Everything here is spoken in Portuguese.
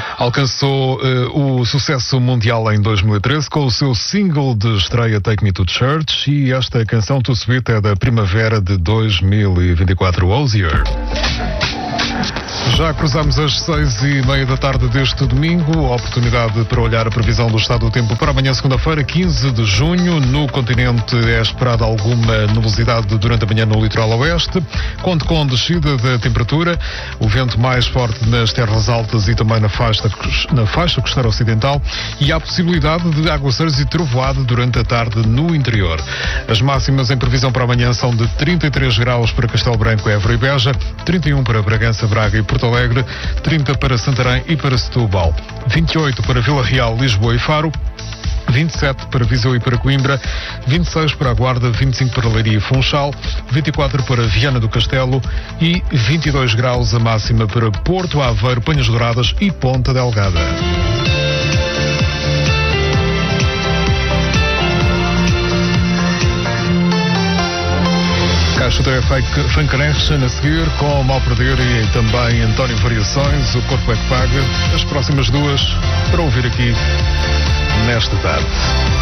Alcançou o sucesso mundial em 2013 com o seu single de estreia Take Me to Church, e esta canção To Sweet é da primavera de 2024, Osier. Já cruzamos as 6:30 da tarde deste domingo, oportunidade para olhar a previsão do estado do tempo para amanhã, segunda-feira, 15 de junho. No continente é esperada alguma nubosidade durante a manhã no litoral oeste, conto com descida da temperatura, o vento mais forte nas terras altas e também na faixa costeira ocidental, e há possibilidade de aguaceiros e trovoada durante a tarde no interior. As máximas em previsão para amanhã são de 33 graus para Castelo Branco, Évora e Beja, 31 para Bragança, Braga e Porto Alegre, 30 para Santarém e para Setúbal, 28 para Vila Real, Lisboa e Faro, 27 para Viseu e para Coimbra, 26 para a Guarda, 25 para Leiria e Funchal, 24 para Viana do Castelo e 22 graus a máxima para Porto, Aveiro, Penhas Douradas e Ponta Delgada. Caixa da Fan Connection a seguir, com Mal Perder e também António Variações, O Corpo é que Paga. As próximas duas para ouvir aqui nesta tarde.